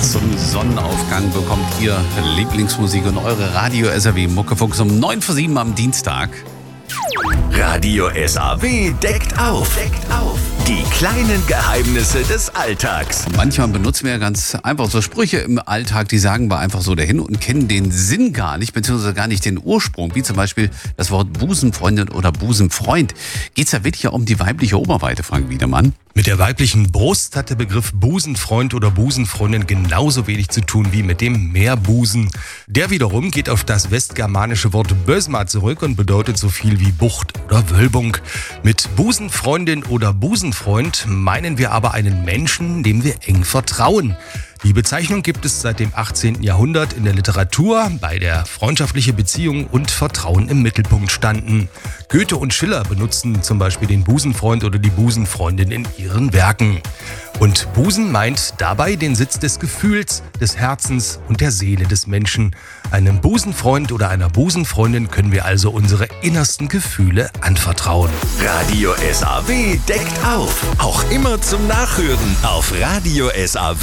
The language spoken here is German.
zum Sonnenaufgang bekommt ihr Lieblingsmusik und eure Radio SAW Muckefuchs um 9:07 am Dienstag. Radio SAW deckt auf. Die kleinen Geheimnisse des Alltags. Manchmal benutzen wir ja ganz einfach so Sprüche im Alltag, die sagen wir einfach so dahin und kennen den Sinn gar nicht, beziehungsweise gar nicht den Ursprung, wie zum Beispiel das Wort Busenfreundin oder Busenfreund. Geht's da wirklich um die weibliche Oberweite, Frank Wiedemann? Mit der weiblichen Brust hat der Begriff Busenfreund oder Busenfreundin genauso wenig zu tun wie mit dem Meerbusen. Der wiederum geht auf das westgermanische Wort Bösma zurück und bedeutet so viel wie Bucht oder Wölbung. Mit Busenfreundin oder Busenfreund meinen wir aber einen Menschen, dem wir eng vertrauen. Die Bezeichnung gibt es seit dem 18. Jahrhundert in der Literatur, bei der freundschaftliche Beziehungen und Vertrauen im Mittelpunkt standen. Goethe und Schiller benutzen zum Beispiel den Busenfreund oder die Busenfreundin in ihren Werken. Und Busen meint dabei den Sitz des Gefühls, des Herzens und der Seele des Menschen. Einem Busenfreund oder einer Busenfreundin können wir also unsere innersten Gefühle anvertrauen. Radio SAW deckt auf. Auch immer zum Nachhören auf Radio SAW.